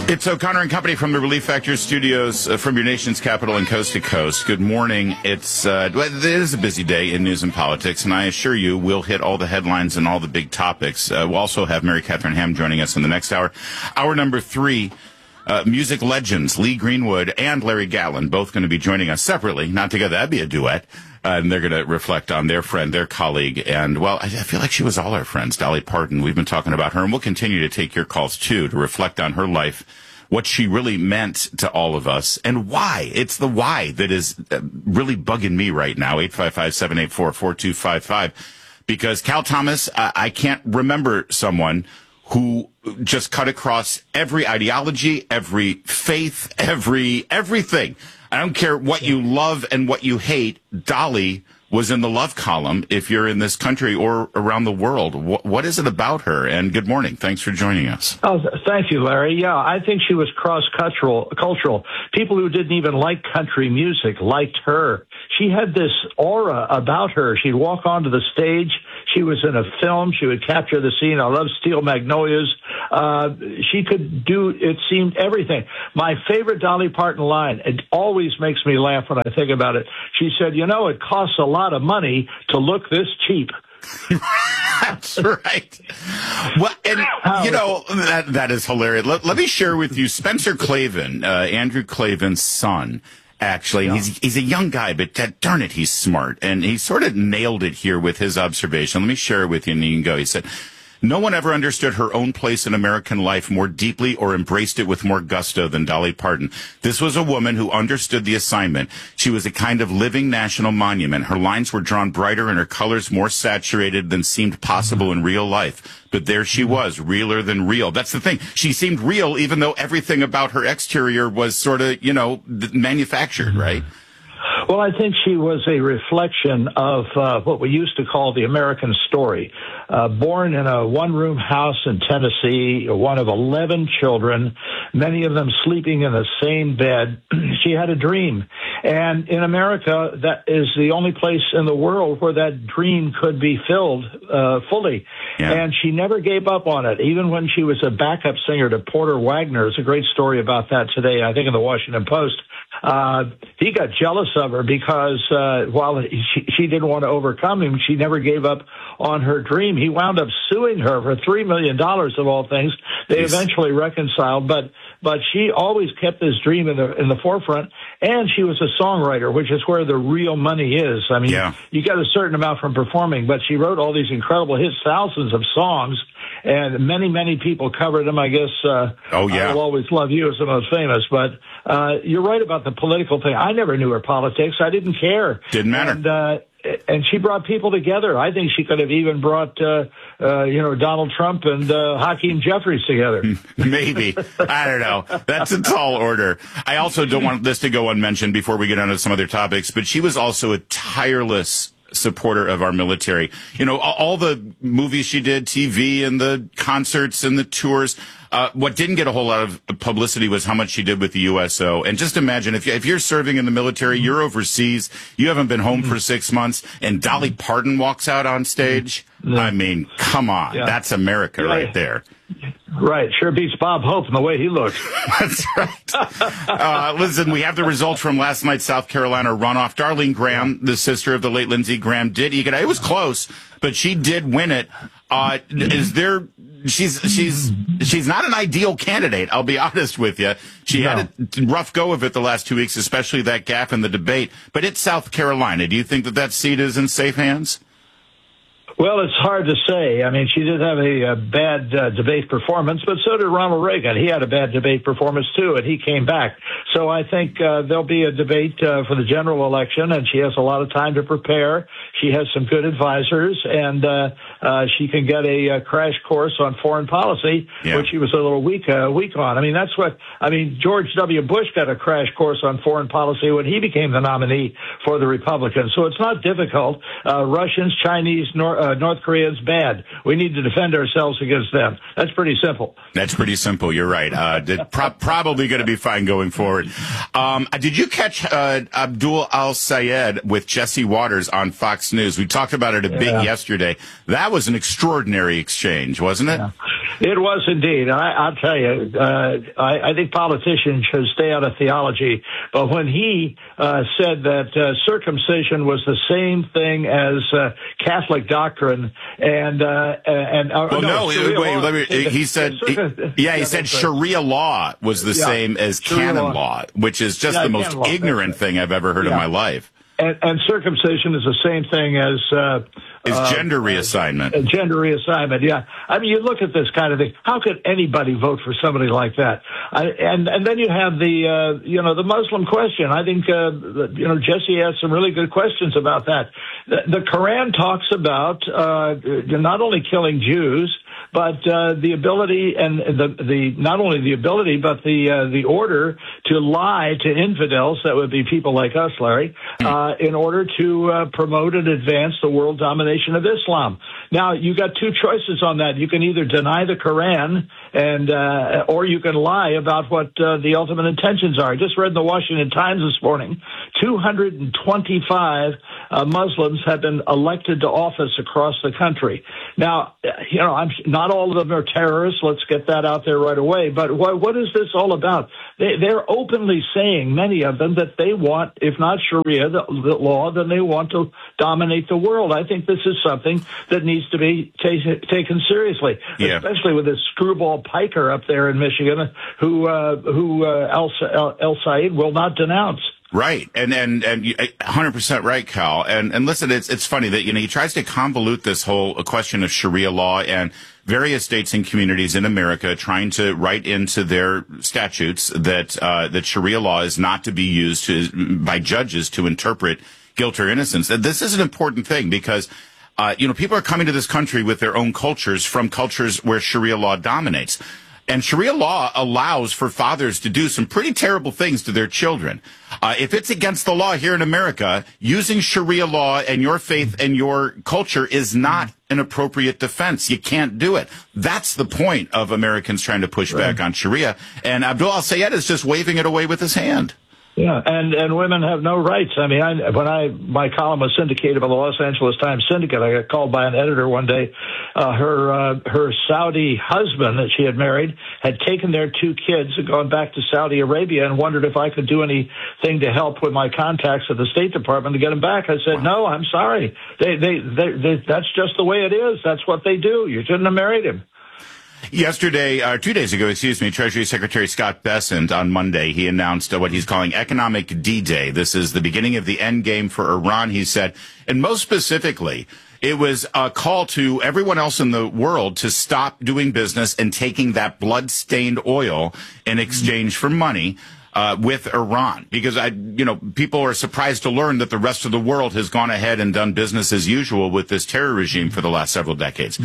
It's O'Connor and Company from the Relief Factor studios from your nation's capital and coast to coast. Good morning. It is a busy day in news and politics, and I assure you we'll hit all the headlines and all the big topics. We'll also have Mary Catherine Ham joining us in the next hour. Hour number 3, music legends Lee Greenwood and Larry Gatlin, both going to be joining us separately, not together. That'd be a duet. And they're going to reflect on their friend, their colleague, and, well, I feel like she was all our friends, Dolly Parton. We've been talking about her, and we'll continue to take your calls, too, to reflect on her life, what she really meant to all of us, and why. It's the why that is really bugging me right now, 855-784-4255, because Cal Thomas, I can't remember someone who just cut across every ideology, every faith, everything. I don't care what you love and what you hate. Dolly was in the love column if you're in this country or around the world. What is it about her? And good morning. Thanks for joining us. Oh, thank you, Larry. Yeah, I think she was cross-cultural. People who didn't even like country music liked her. She had this aura about her. She'd walk onto the stage. She was in a film. She would capture the scene. I love Steel Magnolias. She could do, it seemed, everything. My favorite Dolly Parton line, it always makes me laugh when I think about it. She said, you know, it costs a lot of money to look this cheap. That's right. Well, and, you know, that is hilarious. Let me share with you Spencer Klavan, Andrew Klavan's son. Actually, yeah. He's a young guy, but darn it, he's smart. And he sort of nailed it here with his observation. Let me share it with you, and you can go. He said, no one ever understood her own place in American life more deeply or embraced it with more gusto than Dolly Parton. This was a woman who understood the assignment. She was a kind of living national monument. Her lines were drawn brighter and her colors more saturated than seemed possible in real life. But there she was, realer than real. That's the thing. She seemed real even though everything about her exterior was sort of, you know, manufactured, right? Well, I think she was a reflection of what we used to call the American story. Born in a one-room house in Tennessee, one of 11 children, many of them sleeping in the same bed, she had a dream. And in America, that is the only place in the world where that dream could be filled fully. Yeah. And she never gave up on it, even when she was a backup singer to Porter Wagoner. There's a great story about that today, I think, in the Washington Post. He got jealous of her because while she didn't want to overcome him, she never gave up on her dream. He wound up suing her for $3 million of all things. They eventually reconciled, but she always kept this dream in the forefront, and she was a songwriter, which is where the real money is. I mean, you get a certain amount from performing, but she wrote all these incredible hits, thousands of songs, and many, many people covered them. I guess I Will Always Love You is the most famous, but you're right about the political thing. I never knew her politics. I didn't care. Didn't matter. And she brought people together. I think she could have even brought, Donald Trump and Hakeem Jeffries together. Maybe. I don't know. That's a tall order. I also don't want this to go unmentioned before we get on to some other topics, but she was also a tireless supporter of our military. You know, all the movies she did, TV and the concerts and the tours. What didn't get a whole lot of publicity was how much she did with the USO. And just imagine if you're serving in the military, you're overseas, you haven't been home for 6 months, and Dolly Parton walks out on stage. I mean, come on. Yeah. That's America right there. Right. Sure beats Bob Hope in the way he looks. That's right. Listen, we have the results from last night's South Carolina runoff. Darlene Graham, the sister of the late Lindsey Graham, did eke it. It was close, but she did win it. She's not an ideal candidate, I'll be honest with you. She had a rough go of it the last 2 weeks, especially that gaffe in the debate. But it's South Carolina. Do you think that seat is in safe hands? Well, it's hard to say. I mean, she did have a bad debate performance, but so did Ronald Reagan. He had a bad debate performance, too, and he came back. So I think there'll be a debate for the general election, and she has a lot of time to prepare. She has some good advisors, and she can get a crash course on foreign policy, which she was a little weak on. I mean, George W. Bush got a crash course on foreign policy when he became the nominee for the Republicans. So it's not difficult. Russians, Chinese, North Korea's bad. We need to defend ourselves against them. That's pretty simple. That's pretty simple. You're right. Probably going to be fine going forward. Did you catch Abdul Al-Sayed with Jesse Waters on Fox News? We talked about it a bit yesterday. That was an extraordinary exchange, wasn't it? It was indeed. I'll tell you, I think politicians should stay out of theology. But when he said that circumcision was the same thing as Catholic doctrine, he said Sharia law was the same as canon law, which is just the most ignorant thing I've ever heard in my life. And circumcision is the same thing as gender reassessment. Gender reassignment, yeah. I mean, you look at this kind of thing. How could anybody vote for somebody like that? And then you have the Muslim question. I think Jesse has some really good questions about that. The Quran talks about not only killing Jews, but the ability and not only the ability, but the order to lie to infidels, that would be people like us, Larry, in order to promote and advance the world domination of Islam. Now, you got two choices on that. You can either deny the Quran or you can lie about what the ultimate intentions are. I just read in the Washington Times this morning, 225 Muslims have been elected to office across the country. Now, not all of them are terrorists. Let's get that out there right away. But what is this all about? They're openly saying, many of them, that they want, if not Sharia the law, then they want to dominate the world. I think this is something that needs to be taken seriously, especially with this screwball piker up there in Michigan who El Said will not denounce. Right. And 100% right, Cal. And listen, it's funny that, he tries to convolute this whole question of Sharia law and various states and communities in America trying to write into their statutes that Sharia law is not to be used by judges to interpret guilt or innocence. And this is an important thing because people are coming to this country with their own cultures from cultures where Sharia law dominates. And Sharia law allows for fathers to do some pretty terrible things to their children. If it's against the law here in America, using Sharia law and your faith and your culture is not an appropriate defense. You can't do it. That's the point of Americans trying to push back on Sharia. And Abdul al-Sayed is just waving it away with his hand. Yeah, and women have no rights. I mean, my column was syndicated by the Los Angeles Times Syndicate. I got called by an editor one day. Her Saudi husband that she had married had taken their two kids and gone back to Saudi Arabia and wondered if I could do anything to help with my contacts at the State Department to get them back. I said, no, I'm sorry. They that's just the way it is. That's what they do. You shouldn't have married him. Yesterday, 2 days ago, Treasury Secretary Scott Bessent on Monday, he announced what he's calling economic D-Day. This is the beginning of the end game for Iran, he said. And most specifically, it was a call to everyone else in the world to stop doing business and taking that blood-stained oil in exchange for money with Iran. Because people are surprised to learn that the rest of the world has gone ahead and done business as usual with this terror regime for the last several decades.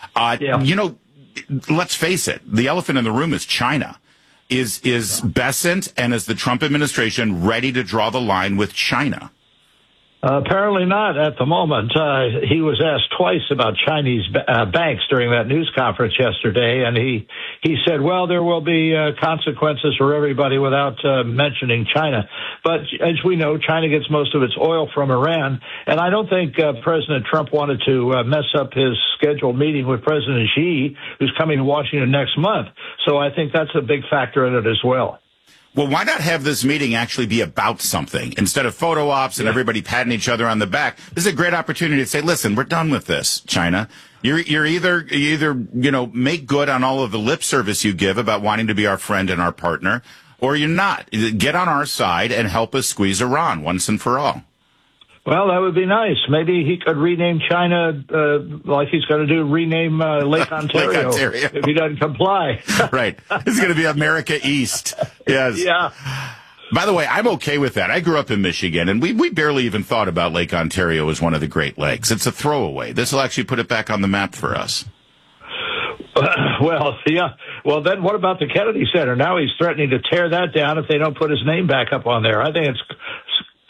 Let's face it, the elephant in the room is China. Is Bessent and is the Trump administration ready to draw the line with China? Apparently not at the moment. He was asked twice about Chinese banks during that news conference yesterday, and he said, well, there will be consequences for everybody without mentioning China. But as we know, China gets most of its oil from Iran, and I don't think President Trump wanted to mess up his scheduled meeting with President Xi, who's coming to Washington next month. So I think that's a big factor in it as well. Well, why not have this meeting actually be about something instead of photo ops and everybody patting each other on the back? This is a great opportunity to say, listen, we're done with this, China. You either make good on all of the lip service you give about wanting to be our friend and our partner, or you're not. Get on our side and help us squeeze Iran once and for all. Well, that would be nice. Maybe he could rename China like he's going to do, rename Lake Ontario, if he doesn't comply. Right. It's going to be America East. Yes. Yeah. By the way, I'm okay with that. I grew up in Michigan, and we barely even thought about Lake Ontario as one of the Great Lakes. It's a throwaway. This will actually put it back on the map for us. Well, yeah. Well, then what about the Kennedy Center? Now he's threatening to tear that down if they don't put his name back up on there. I think it's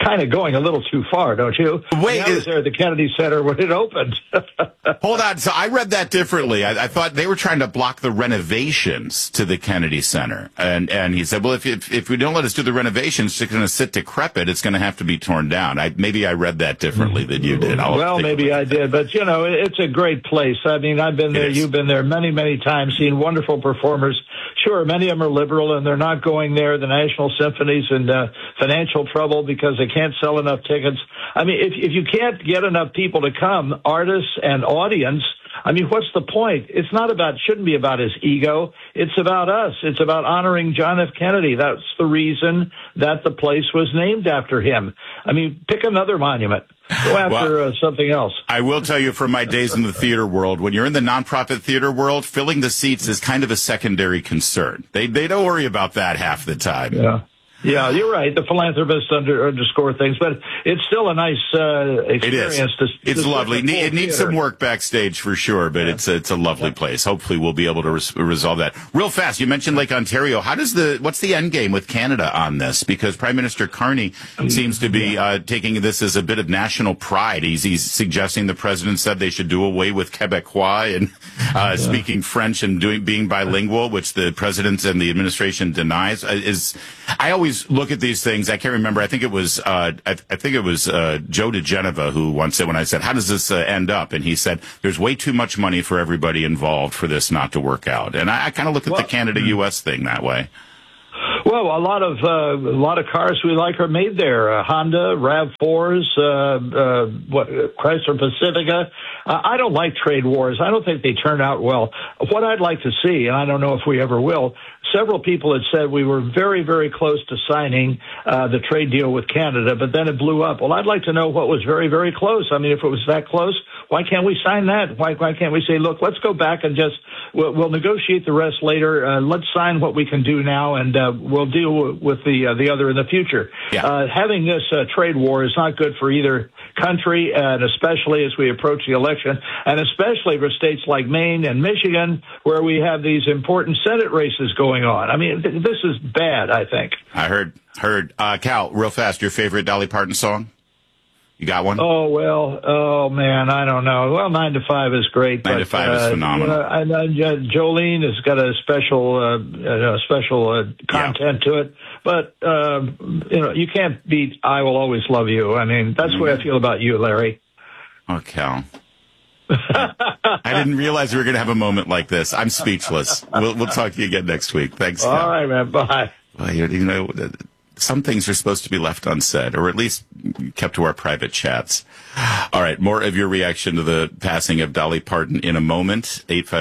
kind of going a little too far, don't you? Wait, I was there at the Kennedy Center when it opened. Hold on. So I read that differently. I thought they were trying to block the renovations to the Kennedy Center. And he said, well, if we don't let us do the renovations, it's going to sit decrepit. It's going to have to be torn down. Maybe I read that differently than you did. Well, maybe I did. But, it's a great place. I mean, I've been there. You've been there many, many times, seen wonderful performers. Sure, many of them are liberal, and they're not going there. The National Symphony's in financial trouble because they can't sell enough tickets. I mean, if you can't get enough people to come, artists and audience, I mean, what's the point? Shouldn't be about his ego. It's about us. It's about honoring John F. Kennedy. That's the reason that the place was named after him. I mean, pick another monument. Go after something else. I will tell you from my days in the theater world, when you're in the nonprofit theater world, filling the seats is kind of a secondary concern. They don't worry about that half the time. Yeah, you're right. The philanthropists underscore things, but it's still a nice experience. It's lovely. It needs some work backstage for sure, but it's a lovely place. Hopefully, we'll be able to resolve that real fast. You mentioned Lake Ontario. What's the end game with Canada on this? Because Prime Minister Carney seems to be taking this as a bit of national pride. He's suggesting the president said they should do away with Quebecois and speaking French and being bilingual, which the president and the administration denies. I always look at these things. I can't remember. I think it was Joe DeGeneva who once said, when I said, how does this end up? And he said, there's way too much money for everybody involved for this not to work out. And I kind of look at the Canada-U.S. thing that way. Well, a lot of cars we like are made there. Honda, RAV4s, Chrysler Pacifica. I don't like trade wars. I don't think they turn out well. What I'd like to see, and I don't know if we ever will, several people had said we were very, very close to signing the trade deal with Canada, but then it blew up. Well, I'd like to know what was very, very close. I mean, if it was that close, why can't we sign that? Why can't we say, look, let's go back and we'll negotiate the rest later. Let's sign what we can do now, and we'll deal with the other in the future. Yeah. Having this trade war is not good for either country, and especially as we approach the election, and especially for states like Maine and Michigan, where we have these important Senate races going on. I mean, this is bad, I think. I heard. Cal, real fast, your favorite Dolly Parton song? You got one? Oh, man, I don't know. Well, 9 to 5 is great. 9 to 5 is phenomenal. Jolene has got a special content to it. But, you can't beat I Will Always Love You. I mean, that's the way I feel about you, Larry. Oh, Cal. I didn't realize we were going to have a moment like this. I'm speechless. We'll talk to you again next week. Thanks, Cal. All right, man. Bye. Well, some things are supposed to be left unsaid, or at least kept to our private chats. All right, more of your reaction to the passing of Dolly Parton in a moment.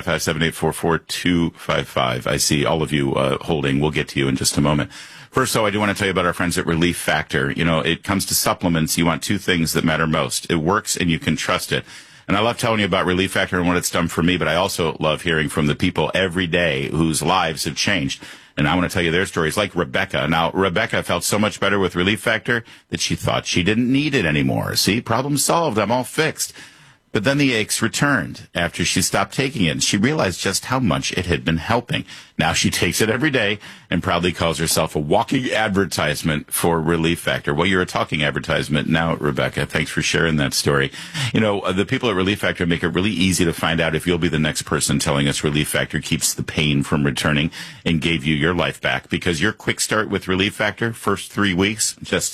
855-784-4255. I see all of you holding. We'll get to you in just a moment. First, though, I do want to tell you about our friends at Relief Factor. It comes to supplements. You want two things that matter most. It works, and you can trust it. And I love telling you about Relief Factor and what it's done for me, but I also love hearing from the people every day whose lives have changed. And I want to tell you their stories, like Rebecca. Now, Rebecca felt so much better with Relief Factor that she thought she didn't need it anymore. See, problem solved. I'm all fixed. But then the aches returned after she stopped taking it, and she realized just how much it had been helping. Now she takes it every day and proudly calls herself a walking advertisement for Relief Factor. Well, you're a talking advertisement now, Rebecca. Thanks for sharing that story. The people at Relief Factor make it really easy to find out if you'll be the next person telling us Relief Factor keeps the pain from returning and gave you your life back. Because your quick start with Relief Factor, first 3 weeks, just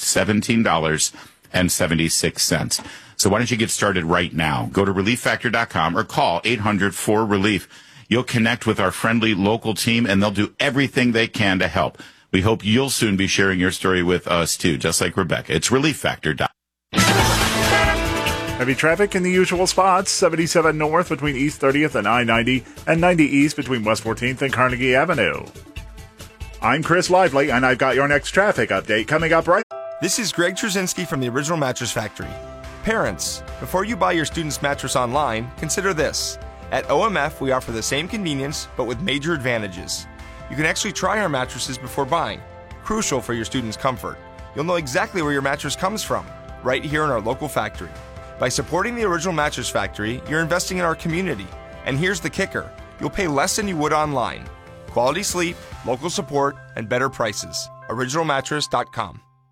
$17.76. So why don't you get started right now? Go to ReliefFactor.com or call 800-4RELIEF. You'll connect with our friendly local team, and they'll do everything they can to help. We hope you'll soon be sharing your story with us, too, just like Rebecca. It's ReliefFactor.com. Heavy traffic in the usual spots. 77 north between East 30th and I-90, and 90 east between West 14th and Carnegie Avenue. I'm Chris Lively, and I've got your next traffic update coming up right. This is Greg Trzynski from the Original Mattress Factory. Parents, before you buy your student's mattress online, consider this. At OMF, we offer the same convenience, but with major advantages. You can actually try our mattresses before buying, crucial for your student's comfort. You'll know exactly where your mattress comes from, right here in our local factory. By supporting the Original Mattress Factory, you're investing in our community. And here's the kicker. You'll pay less than you would online. Quality sleep, local support, and better prices. OriginalMattress.com.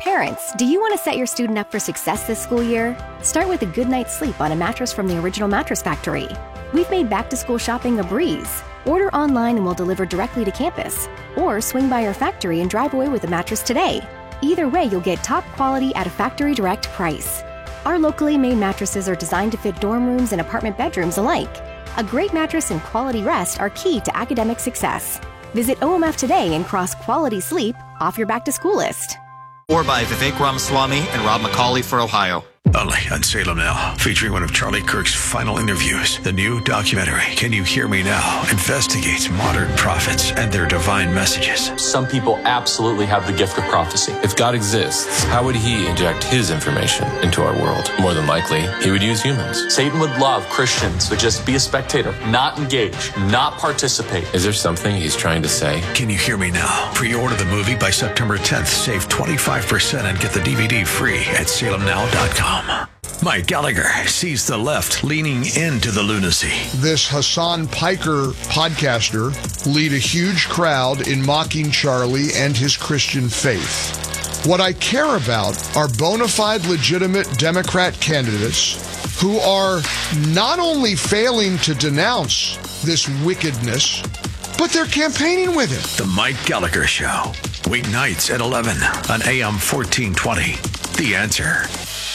Parents, do you want to set your student up for success this school year? Start with a good night's sleep on a mattress from the Original Mattress Factory. We've made back-to-school shopping a breeze. Order online and we'll deliver directly to campus. Or swing by our factory and drive away with a mattress today. Either way, you'll get top quality at a factory direct price. Our locally made mattresses are designed to fit dorm rooms and apartment bedrooms alike. A great mattress and quality rest are key to academic success. Visit OMF today and cross quality sleep off your back-to-school list. Or by Vivek Ramaswamy and Rob McCauley for Ohio. Only on Salem Now, featuring one of Charlie Kirk's final interviews. The new documentary, Can You Hear Me Now?, investigates modern prophets and their divine messages. Some people absolutely have the gift of prophecy. If God exists, how would he inject his information into our world? More than likely, he would use humans. Satan would love Christians to just be a spectator, not engage, not participate. Is there something he's trying to say? Can You Hear Me Now? Pre-order the movie by September 10th. Save 25% and get the DVD free at salemnow.com. Mike Gallagher sees the left leaning into the lunacy. This Hassan Piker podcaster lead a huge crowd in mocking Charlie and his Christian faith. What I care about are bona fide legitimate Democrat candidates who are not only failing to denounce this wickedness, but they're campaigning with it. The Mike Gallagher Show. Weeknights at 11 on AM 1420. The Answer.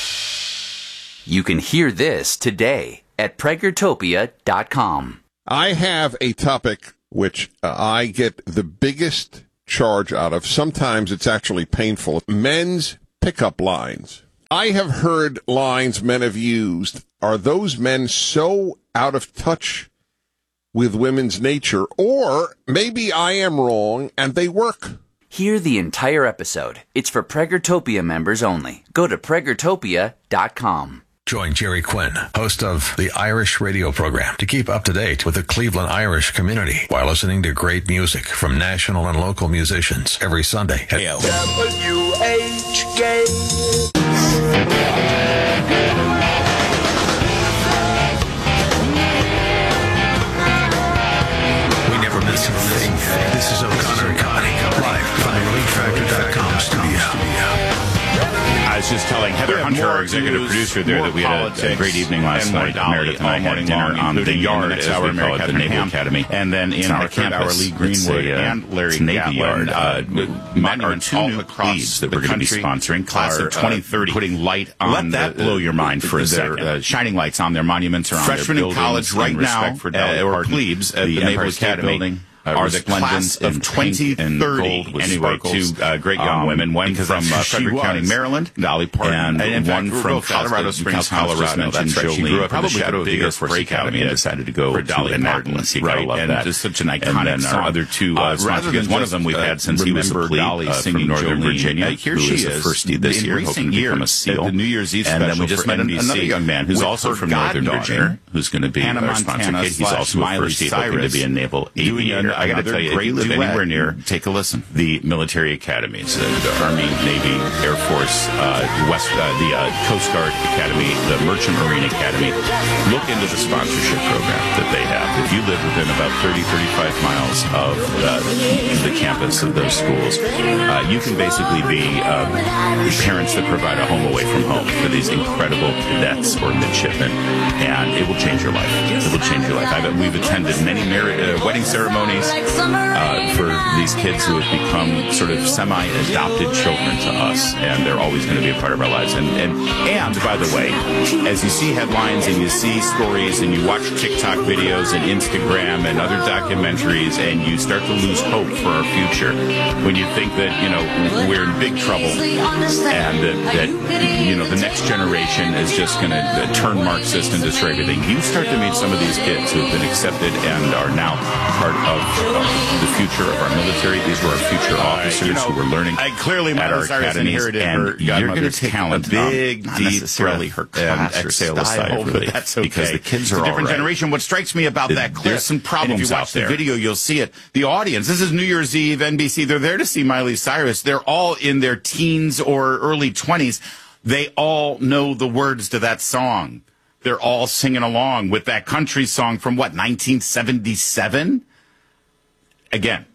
You can hear this today at PragerTopia.com. I have a topic which I get the biggest charge out of. Sometimes it's actually painful. Men's pickup lines. I have heard lines men have used. Are those men so out of touch with women's nature? Or maybe I am wrong and they work. Hear the entire episode. It's for Pragertopia members only. Go to PragerTopia.com. Join Jerry Quinn, host of the Irish radio program, to keep up to date with the Cleveland Irish community while listening to great music from national and local musicians every Sunday at WHK. We never miss a thing. This is O'Connor and Company, live from the ReliefFactor.com studio. I was just telling Heather Hunter, our executive producer there, that we had a great evening last night. Meredith and I had dinner on the Yard, as we call it, the Naval Academy. And then in the campus, Lee Greenwood and Larry Gatlin, monuments all across that we're going to be sponsoring. Class of 2030, putting light on. Let that blow your mind for a second. Shining lights on their monuments or on their buildings. Freshmen in college right now, or plebes at the Naval Academy, are the class of 2030 anyway. Two great young women, one from Frederick County, Maryland, Dolly Parton, and one from Colorado Springs, Colorado. That's right. She grew up in the shadow of the Air Force Academy and decided to go for Dolly Parton. Right, and just such an iconic song. Our other two sponsors, one of them we've had since he was a plebe, Dolly singing Northern Virginia. Here she is, firstie this year, hoping to become a SEAL. The New Year's Eve special. And then we just met another young man who's also from Northern Virginia, who's going to be our sponsor kid. He's also a firstie, hoping to be a naval aviator. I got to tell you, if you live anywhere near, take a listen. The military academies, the Army, Navy, Air Force, the Coast Guard Academy, the Merchant Marine Academy. Look into the sponsorship program that they have. If you live within about 30, 35 miles of the campus of those schools, you can basically be parents that provide a home away from home for these incredible cadets or midshipmen, and it will change your life. It will change your life. We've attended many wedding ceremonies for these kids who have become sort of semi-adopted children to us, and they're always going to be a part of our lives. And by the way, as you see headlines and you see stories and you watch TikTok videos and Instagram and other documentaries, and you start to lose hope for our future when you think that, we're in big trouble and that the next generation is just going to turn Marxist and destroy everything. You start to meet some of these kids who have been accepted and are now part of the future of our military. These were our future officers who were learning at our academies, and you're going to take a big, deep breath and exhale a sigh of relief, because the kids are a different generation. What strikes me about that clip, there's some problems if you watch the video, you'll see it. The audience, this is New Year's Eve, NBC, they're there to see Miley Cyrus. They're all in their teens or early 20s. They all know the words to that song. They're all singing along with that country song from 1977? Again,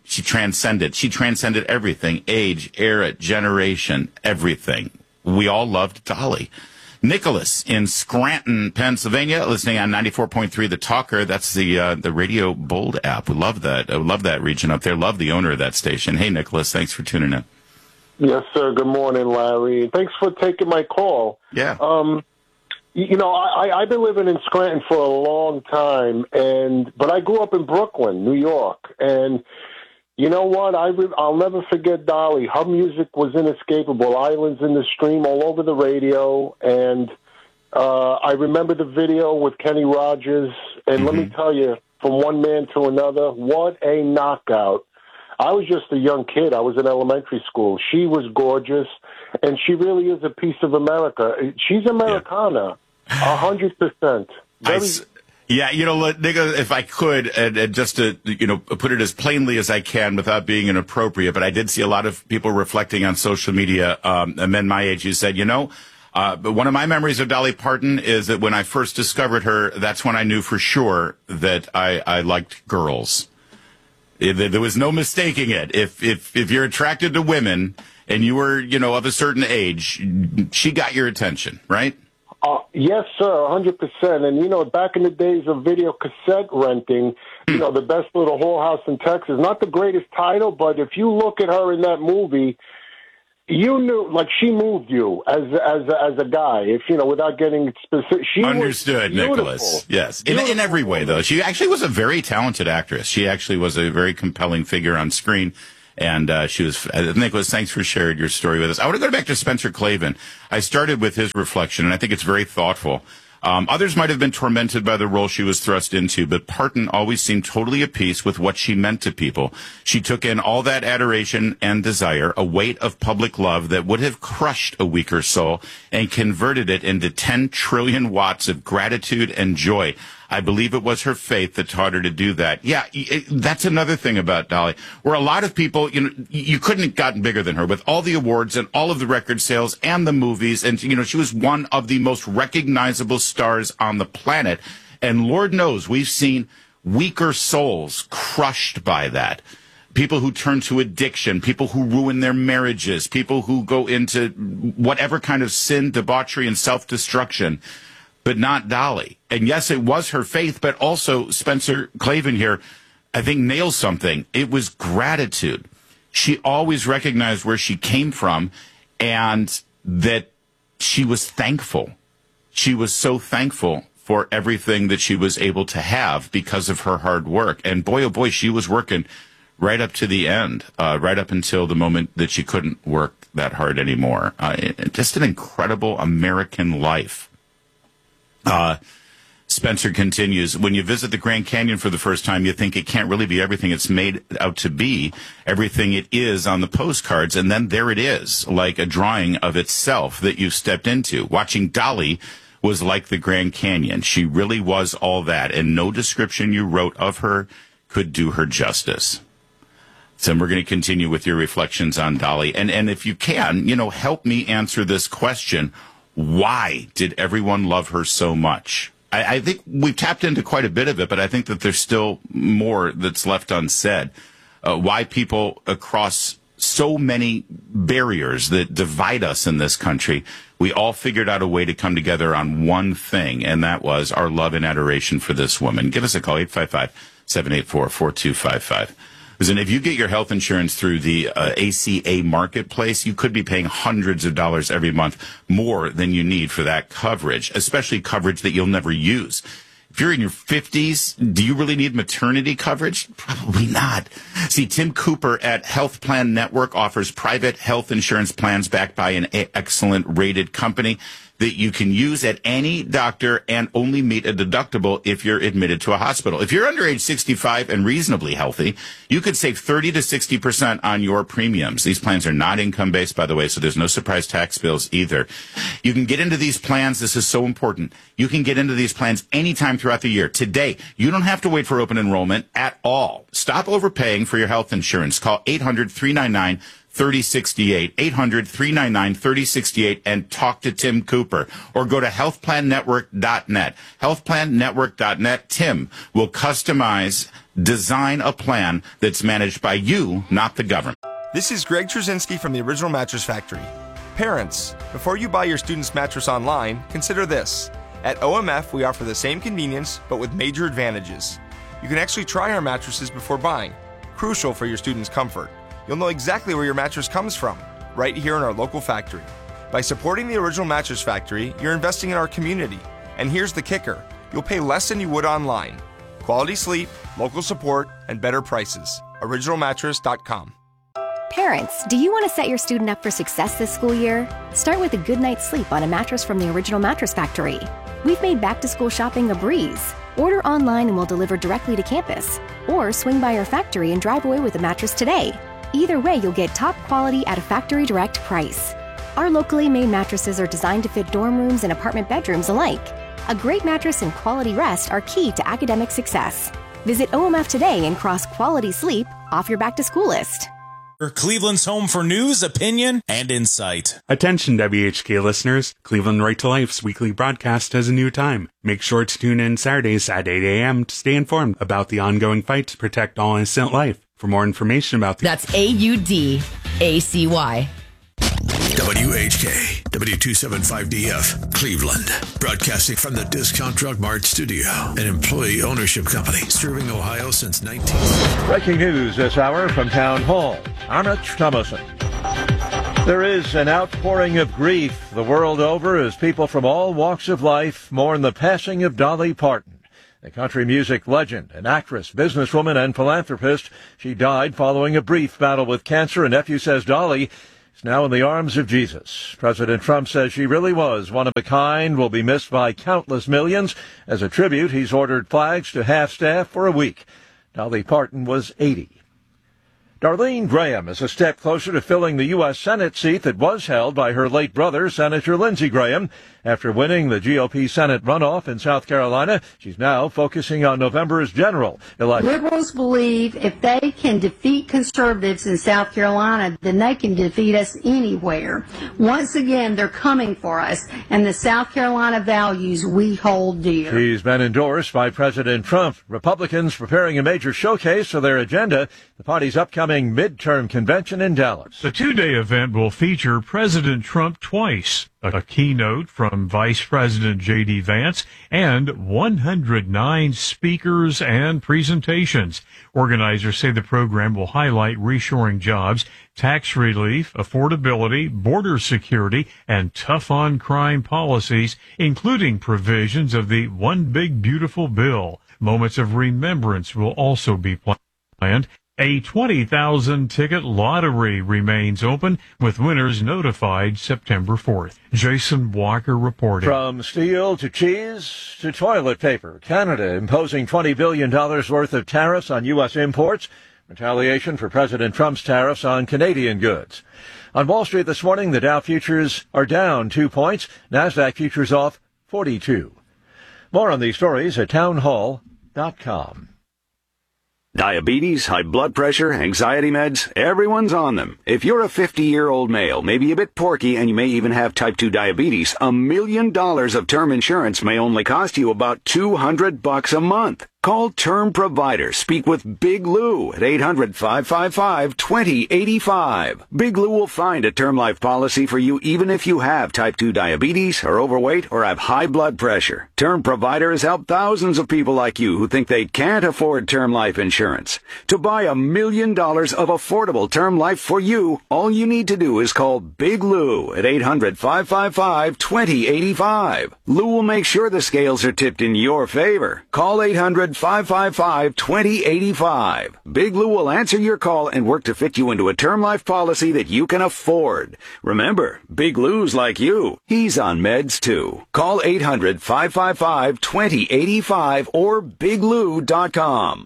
She transcended. She transcended everything, age, era, generation, everything. We all loved Dolly. Nicholas in Scranton, Pennsylvania, listening on 94.3 The Talker. That's the Radio Bold app. We love that. I love that region up there. Love the owner of that station. Hey, Nicholas, thanks for tuning in. Yes, sir. Good morning, Larry. Thanks for taking my call. Yeah. I've been living in Scranton for a long time, but I grew up in Brooklyn, New York, and you know what? I'll never forget Dolly. Her music was inescapable. Islands in the Stream all over the radio, and I remember the video with Kenny Rogers, and let me tell you, from one man to another, what a knockout. I was just a young kid. I was in elementary school. She was gorgeous, and she really is a piece of America. She's Americana, 100%. Yeah, Nicholas, if I could, and just to, put it as plainly as I can without being inappropriate, but I did see a lot of people reflecting on social media, men my age who said, but one of my memories of Dolly Parton is that when I first discovered her, that's when I knew for sure that I liked girls. There was no mistaking it. If you're attracted to women and you were, of a certain age, she got your attention, right? Yes, sir, 100%. And, back in the days of video cassette renting, the best little whorehouse in Texas, not the greatest title, but if you look at her in that movie, you knew, like, she moved you as a guy, without getting specific. She understood, Nicholas. Yes. In every way, though. She actually was a very talented actress. She actually was a very compelling figure on screen. And she was, Nicholas, thanks for sharing your story with us. I want to go back to Spencer Klavan. I started with his reflection, and I think it's very thoughtful. Others might have been tormented by the role she was thrust into, but Parton always seemed totally at peace with what she meant to people. She took in all that adoration and desire, a weight of public love that would have crushed a weaker soul, and converted it into 10 trillion watts of gratitude and joy. I believe it was her faith that taught her to do that. Yeah, that's another thing about Dolly, where a lot of people, you couldn't have gotten bigger than her with all the awards and all of the record sales and the movies. And, she was one of the most recognizable stars on the planet. And Lord knows we've seen weaker souls crushed by that. People who turn to addiction, people who ruin their marriages, people who go into whatever kind of sin, debauchery, and self-destruction. But not Dolly. And yes, it was her faith, but also Spencer Klavan here, I think, nails something. It was gratitude. She always recognized where she came from and that she was thankful. She was so thankful for everything that she was able to have because of her hard work. And boy, oh boy, she was working right up to the end, right up until the moment that she couldn't work that hard anymore. Just an incredible American life. Spencer continues, when you visit the Grand Canyon for the first time, you think it can't really be everything it's made out to be, everything it is on the postcards, and then there it is, like a drawing of itself that you've stepped into. Watching Dolly was like the Grand Canyon. She really was all that, and no description you wrote of her could do her justice. So we're going to continue with your reflections on Dolly. And if you can, help me answer this question. Why did everyone love her so much? I think we've tapped into quite a bit of it, but I think that there's still more that's left unsaid. Why people across so many barriers that divide us in this country, we all figured out a way to come together on one thing, and that was our love and adoration for this woman. Give us a call, 855-784-4255. And if you get your health insurance through the ACA marketplace, you could be paying hundreds of dollars every month more than you need for that coverage, especially coverage that you'll never use. If you're in your 50s, do you really need maternity coverage? Probably not. See, Tim Cooper at Health Plan Network offers private health insurance plans backed by an excellent rated company that you can use at any doctor and only meet a deductible if you're admitted to a hospital. If you're under age 65 and reasonably healthy, you could save 30 to 60% on your premiums. These plans are not income-based, by the way, so there's no surprise tax bills either. You can get into these plans. This is so important. You can get into these plans anytime throughout the year. Today, you don't have to wait for open enrollment at all. Stop overpaying for your health insurance. Call 800-399 800-399-3068, 800-399-3068, and talk to Tim Cooper. Or go to healthplannetwork.net. Healthplannetwork.net. Tim will design a plan that's managed by you, not the government. This is Greg Trzynski from the Original Mattress Factory. Parents, before you buy your student's mattress online, consider this. At OMF, we offer the same convenience, but with major advantages. You can actually try our mattresses before buying, crucial for your student's comfort. You'll know exactly where your mattress comes from, right here in our local factory. By supporting the Original Mattress Factory, you're investing in our community. And here's the kicker. You'll pay less than you would online. Quality sleep, local support, and better prices. OriginalMattress.com. Parents, do you want to set your student up for success this school year? Start with a good night's sleep on a mattress from the Original Mattress Factory. We've made back-to-school shopping a breeze. Order online and we'll deliver directly to campus. Or swing by our factory and drive away with a mattress today. Either way, you'll get top quality at a factory direct price. Our locally made mattresses are designed to fit dorm rooms and apartment bedrooms alike. A great mattress and quality rest are key to academic success. Visit OMF today and cross quality sleep off your back-to-school list. Cleveland's home for news, opinion, and insight. Attention WHK listeners, Cleveland Right to Life's weekly broadcast has a new time. Make sure to tune in Saturdays at 8 a.m. to stay informed about the ongoing fight to protect all innocent life. For more information about That's AUDACY. WHK, W275DF, Cleveland. Broadcasting from the Discount Drug Mart studio, an employee ownership company serving Ohio since 19... Breaking news this hour from Town Hall. I'm Rich Thomason. There is an outpouring of grief the world over as people from all walks of life mourn the passing of Dolly Parton. The country music legend, an actress, businesswoman, and philanthropist. She died following a brief battle with cancer. A nephew says Dolly is now in the arms of Jesus. President Trump says she really was one of a kind, will be missed by countless millions. As a tribute, he's ordered flags to half-staff for a week. Dolly Parton was 80. Darlene Graham is a step closer to filling the U.S. Senate seat that was held by her late brother, Senator Lindsey Graham. After winning the GOP Senate runoff in South Carolina, she's now focusing on November's general election. Liberals believe if they can defeat conservatives in South Carolina, then they can defeat us anywhere. Once again, they're coming for us, and the South Carolina values we hold dear. She's been endorsed by President Trump. Republicans preparing a major showcase for their agenda, the party's upcoming midterm convention in Dallas. The two-day event will feature President Trump twice, a keynote from Vice President J.D. Vance, and 109 speakers and presentations. Organizers say the program will highlight reshoring jobs, tax relief, affordability, border security, and tough-on-crime policies, including provisions of the One Big Beautiful Bill. Moments of remembrance will also be planned. A 20,000-ticket lottery remains open, with winners notified September 4th. Jason Walker reporting. From steel to cheese to toilet paper, Canada imposing $20 billion worth of tariffs on U.S. imports, retaliation for President Trump's tariffs on Canadian goods. On Wall Street this morning, the Dow futures are down 2 points, NASDAQ futures off 42. More on these stories at townhall.com. Diabetes, high blood pressure, anxiety meds, everyone's on them. If you're a 50-year-old male, maybe a bit porky, and you may even have type 2 diabetes, $1 million of term insurance may only cost you about $200 a month. Call Term Provider. Speak with Big Lou at 800-555-2085. Big Lou will find a term life policy for you even if you have type 2 diabetes, are overweight, or have high blood pressure. Term Provider has helped thousands of people like you who think they can't afford term life insurance. To buy $1 million of affordable term life for you, all you need to do is call Big Lou at 800-555-2085. Lou will make sure the scales are tipped in your favor. Call 800-555-2085. Big Lou will answer your call and work to fit you into a term life policy that you can afford. Remember, Big Lou's like you. He's on meds too. Call 800-555-2085 or biglou.com.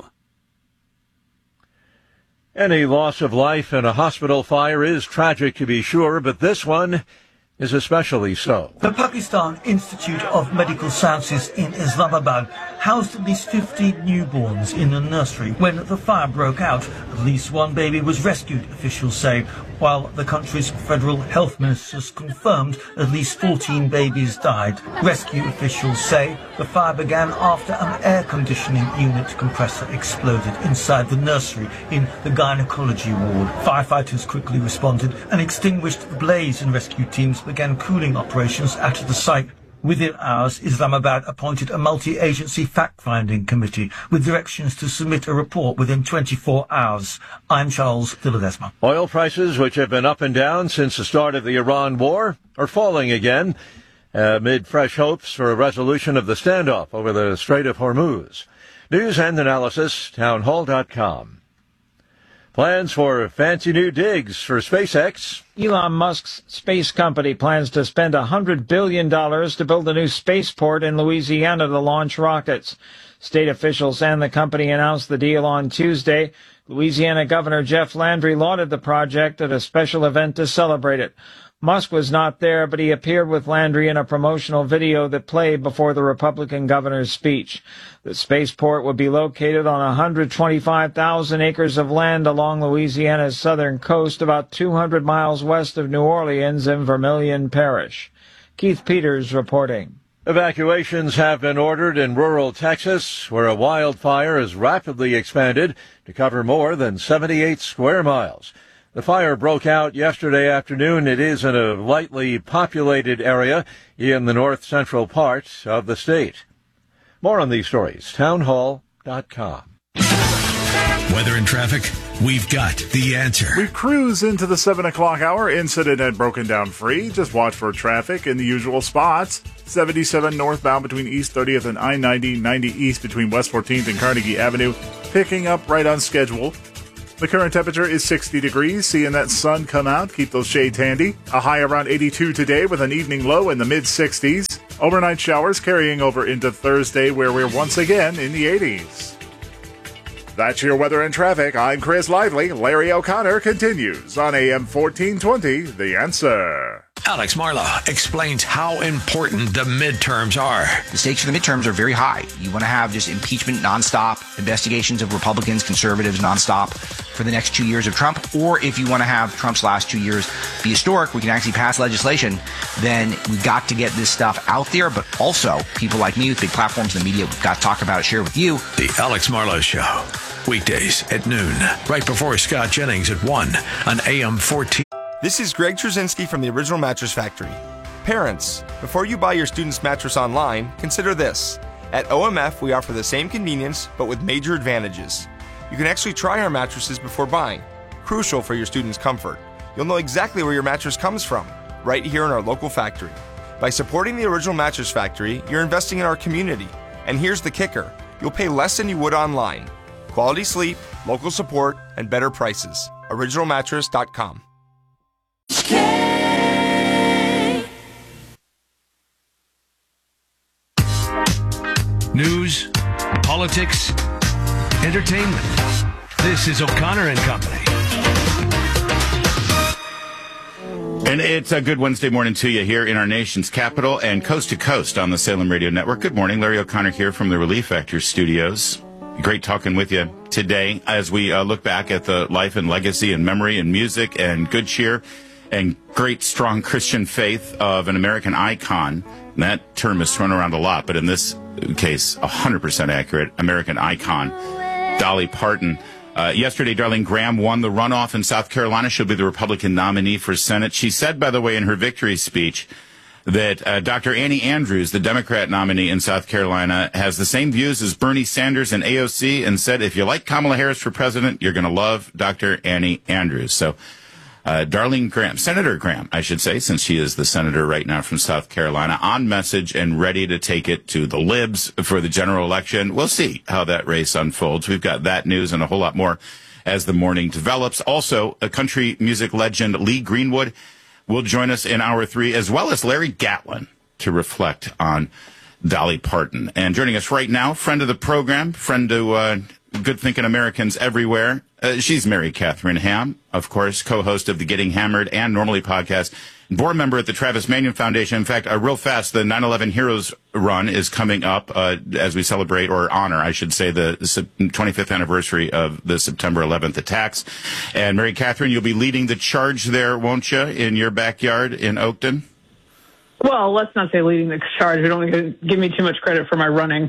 Any loss of life in a hospital fire is tragic to be sure, but this one is especially so. The Pakistan Institute of Medical Sciences in Islamabad housed at least 50 newborns in a nursery when the fire broke out. At least one baby was rescued, officials say, while the country's federal health ministers confirmed at least 14 babies died. Rescue officials say the fire began after an air conditioning unit compressor exploded inside the nursery in the gynecology ward. Firefighters quickly responded and extinguished the blaze, and rescue teams began cooling operations at the site. Within hours, Islamabad appointed a multi-agency fact-finding committee with directions to submit a report within 24 hours. I'm Charles de Ledesma. Oil prices, which have been up and down since the start of the Iran war, are falling again amid fresh hopes for a resolution of the standoff over the Strait of Hormuz. News and analysis, townhall.com. Plans for fancy new digs for SpaceX. Elon Musk's space company plans to spend $100 billion to build a new spaceport in Louisiana to launch rockets. State officials and the company announced the deal on Tuesday. Louisiana Governor Jeff Landry lauded the project at a special event to celebrate it. Musk was not there, but he appeared with Landry in a promotional video that played before the Republican governor's speech. The spaceport would be located on 125,000 acres of land along Louisiana's southern coast, about 200 miles west of New Orleans in Vermilion Parish. Keith Peters reporting. Evacuations have been ordered in rural Texas, where a wildfire has rapidly expanded to cover more than 78 square miles. The fire broke out yesterday afternoon. It is in a lightly populated area in the north-central part of the state. More on these stories, townhall.com. Weather and traffic, we've got the answer. We cruise into the 7 o'clock hour. Incident at Broken Down Free. Just watch for traffic in the usual spots. 77 northbound between East 30th and I-90, 90 east between West 14th and Carnegie Avenue. Picking up right on schedule. The current temperature is 60 degrees. Seeing that sun come out, keep those shades handy. A high around 82 today with an evening low in the mid-60s. Overnight showers carrying over into Thursday, where we're once again in the 80s. That's your weather and traffic. I'm Chris Lively. Larry O'Connor continues on AM 1420, The Answer. Alex Marlow explains how important the midterms are. The stakes for the midterms are very high. You want to have just impeachment nonstop, investigations of Republicans, conservatives nonstop for the next 2 years of Trump. Or if you want to have Trump's last 2 years be historic, we can actually pass legislation, then we've got to get this stuff out there. But also, people like me with big platforms in the media, we've got to talk about it, share with you. The Alex Marlow Show, weekdays at noon, right before Scott Jennings at 1 on AM 14. This is Greg Trzynski from the Original Mattress Factory. Parents, before you buy your student's mattress online, consider this. At OMF, we offer the same convenience, but with major advantages. You can actually try our mattresses before buying, crucial for your student's comfort. You'll know exactly where your mattress comes from, right here in our local factory. By supporting the Original Mattress Factory, you're investing in our community. And here's the kicker. You'll pay less than you would online. Quality sleep, local support, and better prices. OriginalMattress.com. News, politics, entertainment. This is O'Connor and Company. And it's a good Wednesday morning to you here in our nation's capital and coast to coast on the Salem Radio Network. Good morning. Larry O'Connor here from the Relief Factor Studios. Great talking with you today as we look back at the life and legacy and memory and music and good cheer and great, strong Christian faith of an American icon. And that term is thrown around a lot, but in this case, 100% accurate, American icon, Dolly Parton. Yesterday, Darlene Graham won the runoff in South Carolina. She'll be the Republican nominee for Senate. She said, by the way, in her victory speech, that Dr. Annie Andrews, the Democrat nominee in South Carolina, has the same views as Bernie Sanders and AOC, and said, if you like Kamala Harris for president, you're going to love Dr. Annie Andrews. So Darlene Graham, Senator Graham, I should say, since she is the senator right now from South Carolina, on message and ready to take it to the libs for the general election. We'll see how that race unfolds. We've got that news and a whole lot more as the morning develops. Also, a country music legend, Lee Greenwood, will join us in hour 3, as well as Larry Gatlin, to reflect on Dolly Parton. And joining us right now, friend of the program, friend to good thinking Americans everywhere. She's Mary Catherine Ham, of course, co-host of the Getting Hammered and Normally podcast, board member at the Travis Manion Foundation. In fact, real fast, the 9/11 Heroes Run is coming up as we celebrate, or honor, I should say, the 25th anniversary of the September 11th attacks. And Mary Catherine, you'll be leading the charge there, won't you, in your backyard in Oakton? Well, let's not say leading the charge. You don't want to give me too much credit for my running.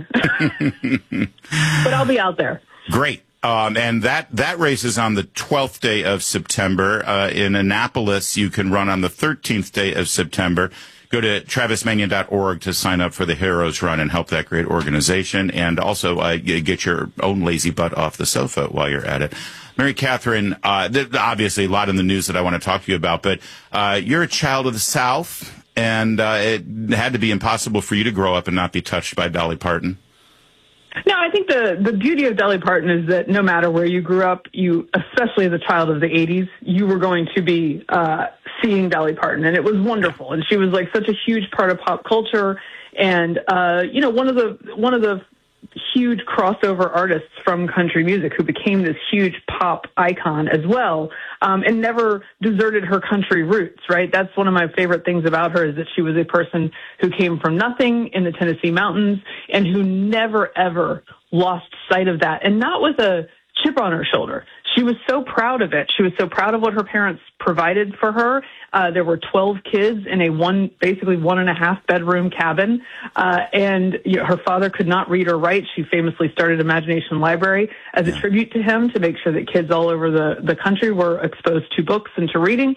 But I'll be out there. Great. And that race is on the 12th day of September. In Annapolis, you can run on the 13th day of September. Go to travismanion.org to sign up for the Heroes Run and help that great organization. And also get your own lazy butt off the sofa while you're at it. Mary Catherine, obviously a lot in the news that I want to talk to you about, but you're a child of the South, and it had to be impossible for you to grow up and not be touched by Dolly Parton. No, I think the beauty of Dolly Parton is that no matter where you grew up, you, especially as a child of the 80s, you were going to be seeing Dolly Parton, and it was wonderful. And she was like such a huge part of pop culture, and one of the huge crossover artists from country music who became this huge pop icon as well, and never deserted her country roots, right? That's one of my favorite things about her, is that she was a person who came from nothing in the Tennessee mountains and who never, ever lost sight of that, and not with a chip on her shoulder. She was so proud of it. She was so proud of what her parents provided for her. There were 12 kids in a basically 1.5 bedroom cabin. And her father could not read or write. She famously started Imagination Library as a tribute to him, to make sure that kids all over the country were exposed to books and to reading.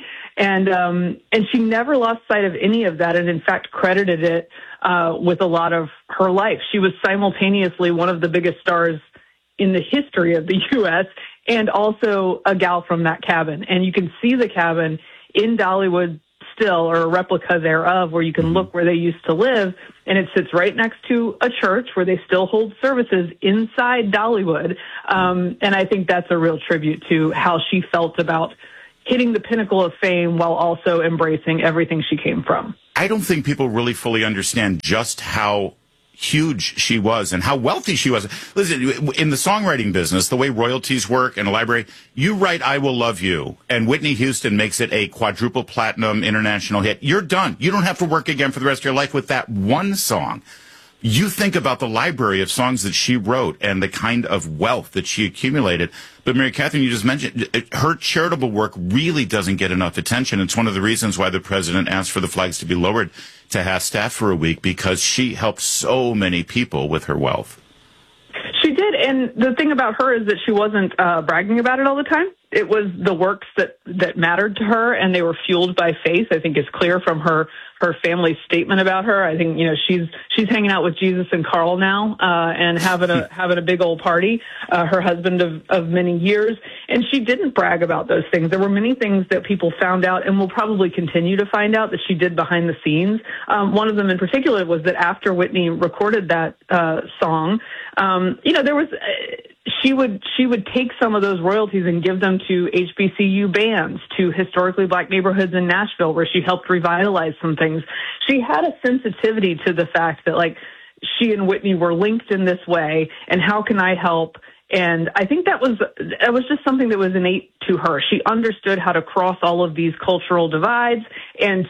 And she never lost sight of any of that, and in fact credited it with a lot of her life. She was simultaneously one of the biggest stars in the history of the U.S., and also a gal from that cabin. And you can see the cabin in Dollywood still, or a replica thereof, where you can look where they used to live, and it sits right next to a church where they still hold services inside Dollywood. And I think that's a real tribute to how she felt about hitting the pinnacle of fame while also embracing everything she came from. I don't think people really fully understand just how huge she was and how wealthy she was. Listen, in the songwriting business, the way royalties work in a library, you write I Will Love You, and Whitney Houston makes it a quadruple platinum international hit. You're done. You don't have to work again for the rest of your life with that one song. You think about the library of songs that she wrote and the kind of wealth that she accumulated. But Mary Catherine, you just mentioned, her charitable work really doesn't get enough attention. It's one of the reasons why the president asked for the flags to be lowered to half-staff for a week, because she helped so many people with her wealth. She did, and the thing about her is that she wasn't bragging about it all the time. It was the works that mattered to her, and they were fueled by faith. I think it's clear from her family statement about her. I think, she's hanging out with Jesus and Carl now, and having a big old party, her husband of many years. And she didn't brag about those things. There were many things that people found out, and will probably continue to find out, that she did behind the scenes. One of them in particular was that after Whitney recorded that song, there was she would take some of those royalties and give them to HBCU bands, to historically black neighborhoods in Nashville, where she helped revitalize some things. She had a sensitivity to the fact that, like, she and Whitney were linked in this way, and how can I help? And I think that was just something that was innate to her. She understood how to cross all of these cultural divides and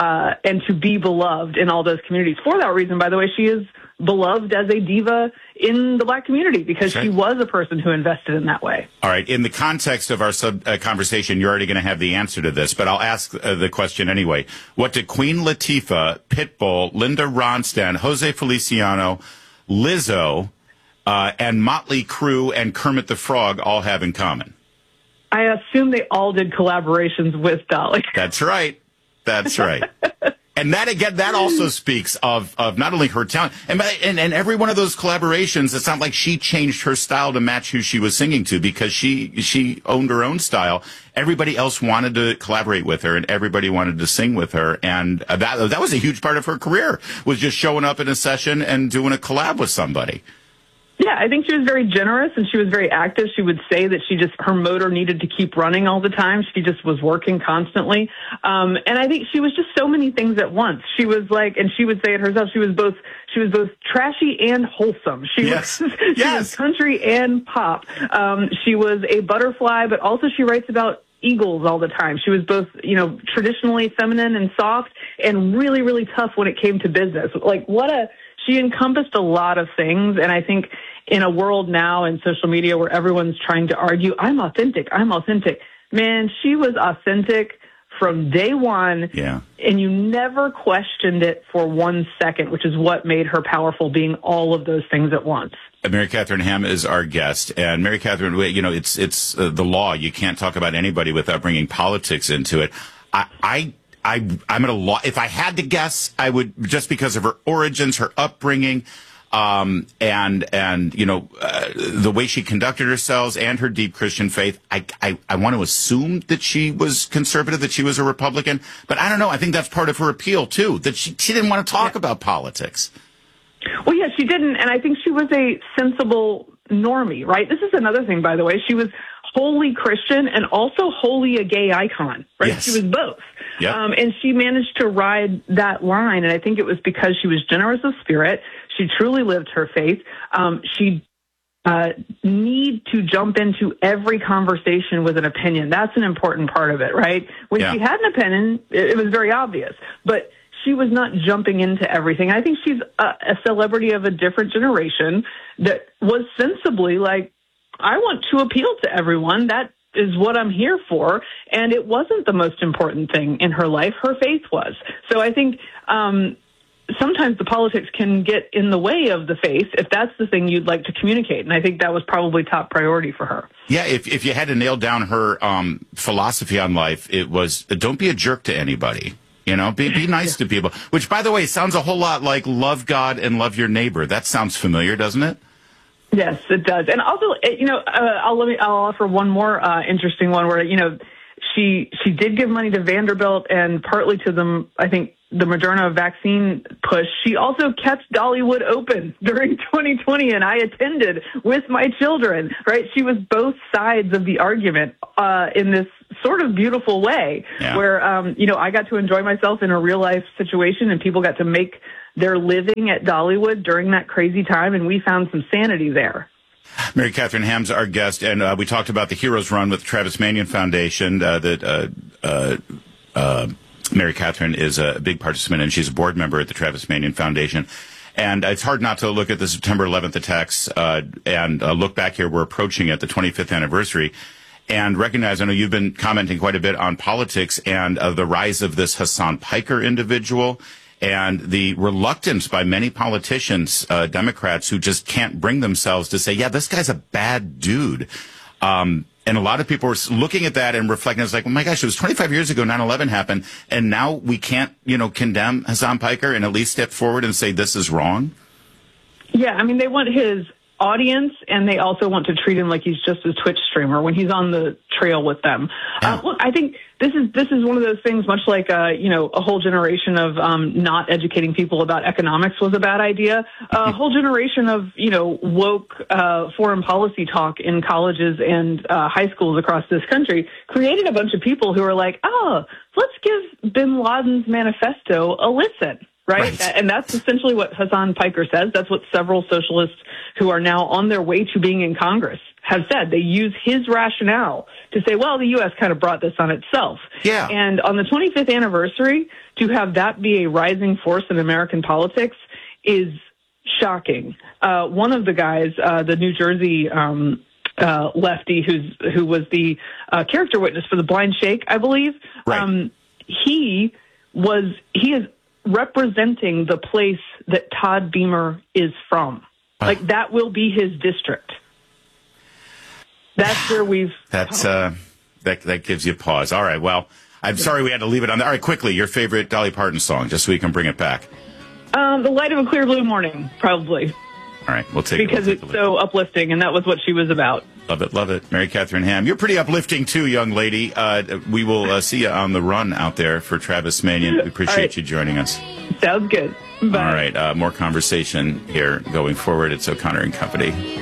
to be beloved in all those communities. For that reason, by the way, she is beloved as a diva in the black community, because she was a person who invested in that way. All right. In the context of our conversation, you're already going to have the answer to this, but I'll ask the question anyway. What did Queen Latifah, Pitbull, Linda Ronstadt, Jose Feliciano, Lizzo, and Motley Crue and Kermit the Frog all have in common? I assume they all did collaborations with Dolly. That's right. That's right. And that, again, that also speaks of not only her talent, and every one of those collaborations, it's not like she changed her style to match who she was singing to, because she owned her own style. Everybody else wanted to collaborate with her, and everybody wanted to sing with her. And that was a huge part of her career, was just showing up in a session and doing a collab with somebody. Yeah, I think she was very generous and she was very active. She would say that her motor needed to keep running all the time. She just was working constantly. And I think she was just so many things at once. She was like, and she would say it herself, she was both trashy and wholesome. She was country and pop. She was a butterfly, but also she writes about eagles all the time. She was both, traditionally feminine and soft and really, really tough when it came to business. She encompassed a lot of things. And I think in a world now in social media where everyone's trying to argue, I'm authentic. Man, she was authentic from day one. Yeah. And you never questioned it for 1 second, which is what made her powerful, being all of those things at once. Mary Catherine Ham is our guest. And Mary Catherine, it's the law. You can't talk about anybody without bringing politics into it. I'm at a loss. If I had to guess, I would, just because of her origins, her upbringing, and the way she conducted herself and her deep Christian faith. I want to assume that she was conservative, that she was a Republican, but I don't know. I think that's part of her appeal too, that she didn't want to talk about politics. Well, yeah, she didn't, and I think she was a sensible normie, right? This is another thing, by the way. She was wholly Christian and also wholly a gay icon, right? Yes. She was both. Yep. And she managed to ride that line, and I think it was because she was generous of spirit. She truly lived her faith. She need to jump into every conversation with an opinion. That's an important part of it, right? When she had an opinion, it was very obvious, but she was not jumping into everything. I think she's a celebrity of a different generation that was sensibly like, I want to appeal to everyone. That is what I'm here for. And it wasn't the most important thing in her life. Her faith was. So I think sometimes the politics can get in the way of the faith if that's the thing you'd like to communicate. And I think that was probably top priority for her. Yeah, if you had to nail down her philosophy on life, it was don't be a jerk to anybody. Be nice to people. Which, by the way, sounds a whole lot like love God and love your neighbor. That sounds familiar, doesn't it? Yes, it does. And also, I'll offer one more interesting one where, she did give money to Vanderbilt and partly to the Moderna vaccine push. She also kept Dollywood open during 2020, and I attended with my children, right? She was both sides of the argument in this sort of beautiful way where, I got to enjoy myself in a real life situation and people got to make their living at Dollywood during that crazy time, and we found some sanity there. Mary Catherine Ham's our guest, and we talked about the Heroes Run with the Travis Manion Foundation Mary Catherine is a big participant, and she's a board member at the Travis Manion Foundation. And it's hard not to look at the September 11th attacks and look back here. We're approaching it, the 25th anniversary, and recognize, I know you've been commenting quite a bit on politics and the rise of this Hassan Piker individual and the reluctance by many politicians, Democrats, who just can't bring themselves to say, yeah, this guy's a bad dude. And a lot of people were looking at that and reflecting. It's like, oh my gosh, it was 25 years ago 9/11 happened, and now we can't, condemn Hassan Piker and at least step forward and say this is wrong? Yeah, I mean, they want his audience, and they also want to treat him like he's just a Twitch streamer when he's on the trail with them. Look, I think this is one of those things, much like a whole generation of not educating people about economics was a bad idea. A whole generation of woke foreign policy talk in colleges and high schools across this country created a bunch of people who are like, oh, let's give Bin Laden's manifesto a listen. Right? And that's essentially what Hassan Piker says. That's what several socialists who are now on their way to being in Congress have said. They use his rationale to say, well, the U.S. kind of brought this on itself. Yeah. And on the 25th anniversary, to have that be a rising force in American politics is shocking. One of the guys, the New Jersey lefty who was the character witness for the Blind Sheikh, I believe, he is representing the place that Todd Beamer is from. Like, that will be his district. That's where we've... That gives you pause. All right, well, I'm sorry we had to leave it on there. All right, quickly, your favorite Dolly Parton song, just so we can bring it back. The Light of a Clear Blue Morning, probably. All right, we'll take it. Because it's so uplifting, and that was what she was about. Love it, love it. Mary Catherine Ham, you're pretty uplifting too, young lady. We will see you on the run out there for Travis Manion. We appreciate you joining us. Sounds good. Bye. All right, more conversation here going forward. It's O'Connor and Company.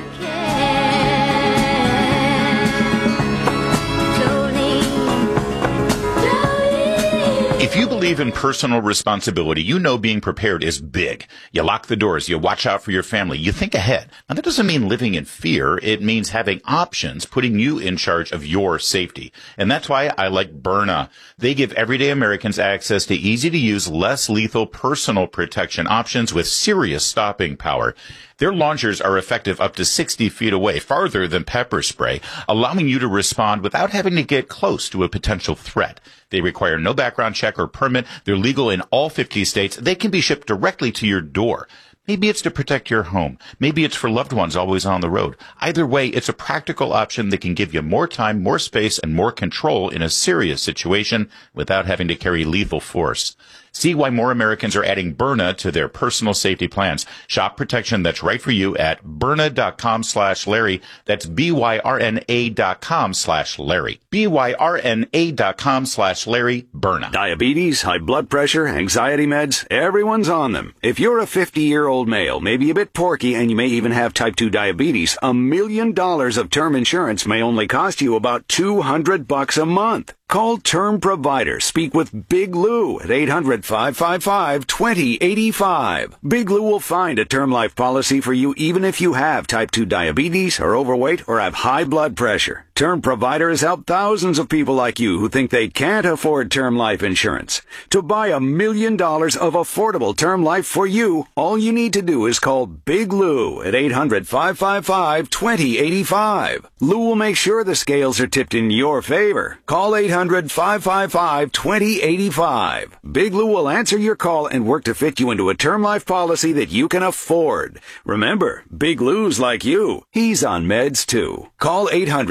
If you believe in personal responsibility, you know being prepared is big. You lock the doors. You watch out for your family. You think ahead. Now, that doesn't mean living in fear. It means having options, putting you in charge of your safety. And that's why I like Byrna. They give everyday Americans access to easy-to-use, less lethal personal protection options with serious stopping power. Their launchers are effective up to 60 feet away, farther than pepper spray, allowing you to respond without having to get close to a potential threat. They require no background check or permit. They're legal in all 50 states. They can be shipped directly to your door. Maybe it's to protect your home. Maybe it's for loved ones always on the road. Either way, it's a practical option that can give you more time, more space, and more control in a serious situation without having to carry lethal force. See why more Americans are adding Byrna to their personal safety plans. Shop protection that's right for you at Byrna.com/Larry. That's BYRNA.com/Larry. BYRNA.com/Larry. Byrna. Diabetes, high blood pressure, anxiety meds, everyone's on them. If you're a 50-year-old male, maybe a bit porky, and you may even have type 2 diabetes, $1 million of term insurance may only cost you about $200 a month. Call Term Provider. Speak with Big Lou at 800-555-2085. Big Lou will find a term life policy for you even if you have type 2 diabetes, are overweight, or have high blood pressure. Term Provider has helped thousands of people like you who think they can't afford term life insurance. To buy $1 million of affordable term life for you, all you need to do is call Big Lou at 800-555-2085. Lou will make sure the scales are tipped in your favor. Call 800-555-2085. Big Lou will answer your call and work to fit you into a term life policy that you can afford. Remember, Big Lou's like you. He's on meds too. Call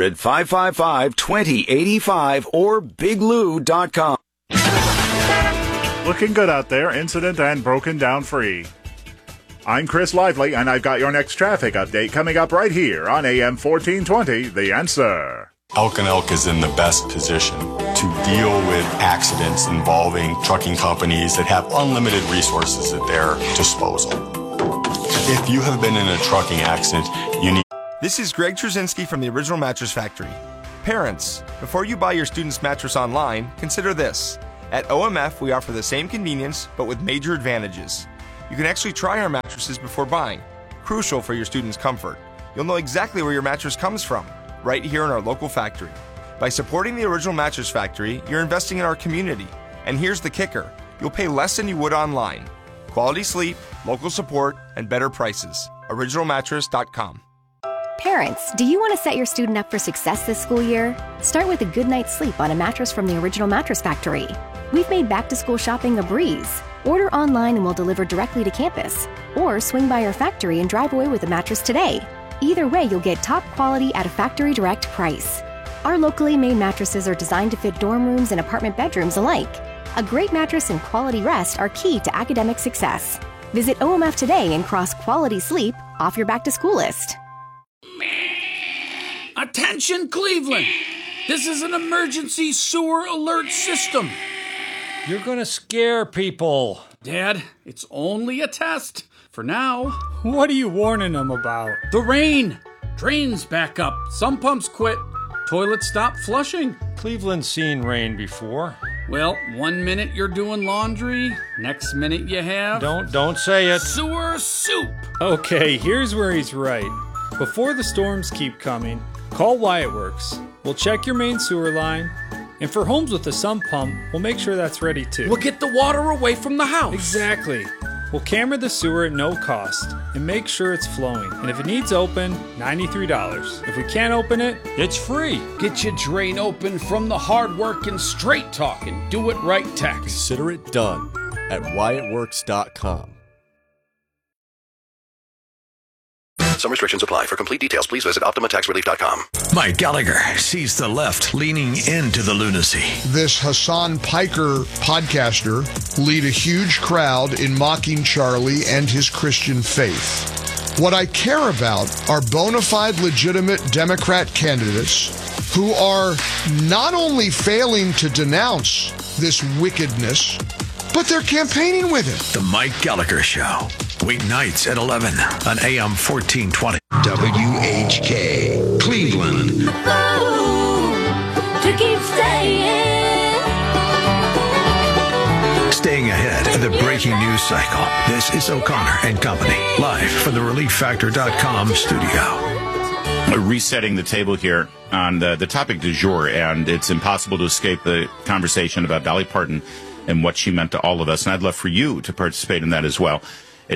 800-555-2085 or biglou.com. Looking good out there, incident and broken down free. I'm Chris Lively, and I've got your next traffic update coming up right here on AM 1420, The Answer. Elk & Elk is in the best position to deal with accidents involving trucking companies that have unlimited resources at their disposal. If you have been in a trucking accident, you need... This is Greg Trzynski from the Original Mattress Factory. Parents, before you buy your student's mattress online, consider this. At OMF, we offer the same convenience, but with major advantages. You can actually try our mattresses before buying, crucial for your student's comfort. You'll know exactly where your mattress comes from, right here in our local factory. By supporting the Original Mattress Factory, you're investing in our community. And here's the kicker. You'll pay less than you would online. Quality sleep, local support, and better prices. OriginalMattress.com. Parents, do you want to set your student up for success this school year? Start with a good night's sleep on a mattress from the Original Mattress Factory. We've made back-to-school shopping a breeze. Order online and we'll deliver directly to campus. Or swing by our factory and drive away with a mattress today. Either way, you'll get top quality at a factory direct price. Our locally made mattresses are designed to fit dorm rooms and apartment bedrooms alike. A great mattress and quality rest are key to academic success. Visit OMF today and cross quality sleep off your back-to-school list. Attention, Cleveland! This is an emergency sewer alert system. You're gonna scare people. Dad, it's only a test. For now. What are you warning them about? The rain. Drains back up. Some pumps quit. Toilets stop flushing. Cleveland's seen rain before. Well, 1 minute you're doing laundry, next minute you have... Don't say it. Sewer soup. Okay, here's where he's right. Before the storms keep coming, call Wyatt Works. We'll check your main sewer line. And for homes with a sump pump, we'll make sure that's ready too. We'll get the water away from the house. Exactly. We'll camera the sewer at no cost and make sure it's flowing. And if it needs open, $93. If we can't open it, it's free. Get your drain open from the hard-working, straight-talking, do-it-right tech. Consider it done at WyattWorks.com. Some restrictions apply. For complete details, please visit OptimaTaxRelief.com. Mike Gallagher sees the left leaning into the lunacy. This Hassan Piker podcaster lead a huge crowd in mocking Charlie and his Christian faith. What I care about are bona fide, legitimate Democrat candidates who are not only failing to denounce this wickedness, but they're campaigning with it. The Mike Gallagher Show. Weeknights at 11 on AM 1420. WHK, Cleveland. To keep Staying ahead of the breaking news cycle. This is O'Connor and Company, live from the ReliefFactor.com studio. Resetting the table here on the topic du jour, and it's impossible to escape the conversation about Dolly Parton and what she meant to all of us. And I'd love for you to participate in that as well at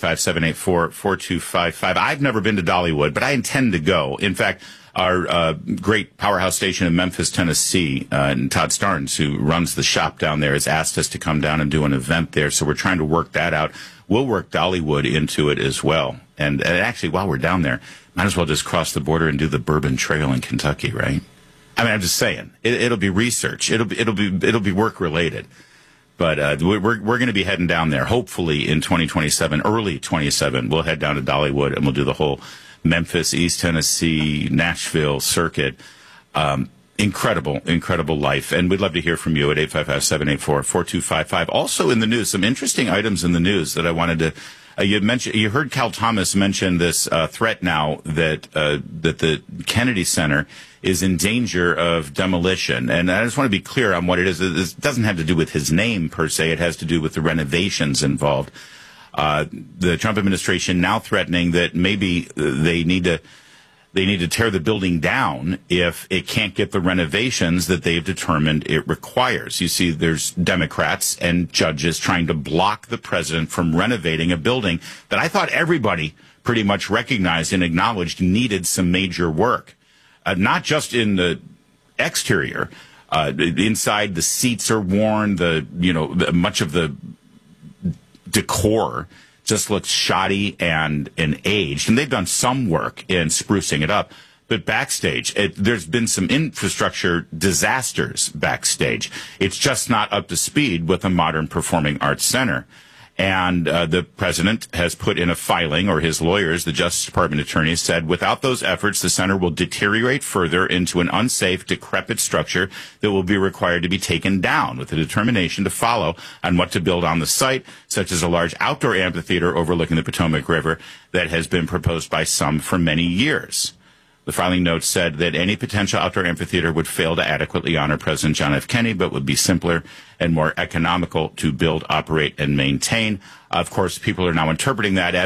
855-784-4255. I've never been to Dollywood, but I intend to go. In fact, our great powerhouse station in Memphis, Tennessee, and Todd Starnes, who runs the shop down there, has asked us to come down and do an event there. So we're trying to work that out. We'll work Dollywood into it as well. And actually, while we're down there, might as well just cross the border and do the Bourbon Trail in Kentucky, right? I mean, I'm just saying, it'll be research. It'll be work related. But we're going to be heading down there, hopefully in 2027, early 27. We'll head down to Dollywood and we'll do the whole Memphis, East Tennessee, Nashville circuit. Incredible life. And we'd love to hear from you at 855-784-4255. Also in the news, some interesting items in the news that I wanted to, you heard Cal Thomas mention this threat now that the Kennedy Center is in danger of demolition. And I just want to be clear on what it is. This doesn't have to do with his name per se. It has to do with the renovations involved. The Trump administration now threatening that maybe they need to tear the building down if it can't get the renovations that they've determined it requires. You see, there's Democrats and judges trying to block the president from renovating a building that I thought everybody pretty much recognized and acknowledged needed some major work. Not just in the exterior, inside the seats are worn, much of the decor just looks shoddy and aged, and they've done some work in sprucing it up. But backstage, there's been some infrastructure disasters backstage. It's just not up to speed with a modern performing arts center. And the president has put in a filing, or his lawyers, the Justice Department attorneys, said without those efforts, the center will deteriorate further into an unsafe, decrepit structure that will be required to be taken down, with a determination to follow on what to build on the site, such as a large outdoor amphitheater overlooking the Potomac River that has been proposed by some for many years. The filing note said that any potential outdoor amphitheater would fail to adequately honor President John F. Kennedy, but would be simpler and more economical to build, operate, and maintain. Of course, people are now interpreting that as